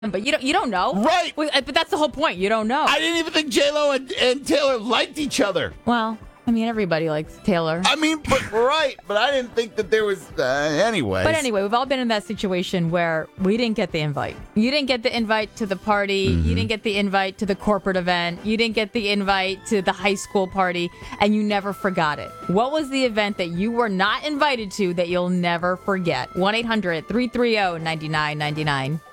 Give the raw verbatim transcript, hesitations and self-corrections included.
But you don't you don't know. Right. Well, uh, but that's the whole point. You don't know. I didn't even think J-Lo and, and Taylor liked each other. Well, I mean, everybody likes Taylor. I mean, but right. But I didn't think that there was, uh, anyway. But anyway, we've all been in that situation where we didn't get the invite. You didn't get the invite to the party. Mm-hmm. You didn't get the invite to the corporate event. You didn't get the invite to the high school party, and you never forgot it. What was the event that you were not invited to that you'll never forget? one eight hundred three three zero nine nine nine nine.